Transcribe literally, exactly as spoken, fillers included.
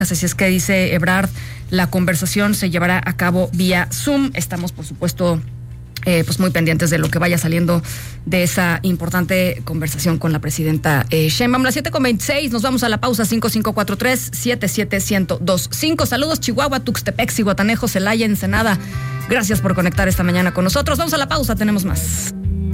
Así es que dice Ebrard, la conversación se llevará a cabo vía Zoom. Estamos, por supuesto, eh, pues muy pendientes de lo que vaya saliendo de esa importante conversación con la presidenta eh, Sheinbaum. Las siete con veintiséis, nos vamos a la pausa. Cinco cinco cuatro tres, siete siete uno cero dos cinco. Saludos Chihuahua, Tuxtepec, Zihuatanejo, Celaya, Ensenada. Gracias por conectar esta mañana con nosotros. Vamos a la pausa, tenemos más.